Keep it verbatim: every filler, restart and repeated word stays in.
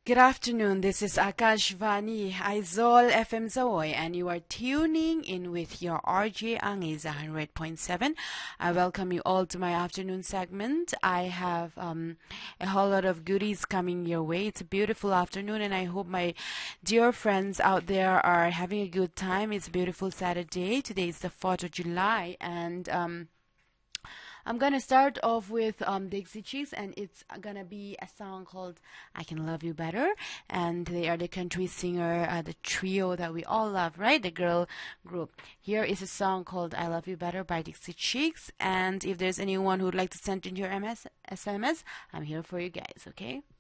Good afternoon. This is Akashvani Aizol F M Zawoy, and you are tuning in with your R J Angiza one hundred point seven. I welcome you all to my afternoon segment. I have um, a whole lot of goodies coming your way. It's a beautiful afternoon, and I hope my dear friends out there are having a good time. It's a beautiful Saturday. Today is the fourth of July, and um, I'm gonna start off with um, Dixie Chicks, and it's gonna be a song called "I Can Love You Better." And they are the country singer, uh, the trio that we all love, right? The girl group. Here is a song called "I Love You Better" by Dixie Chicks. And if there's anyone who'd like to send in your M S, S M S, I'm here for you guys. Okay.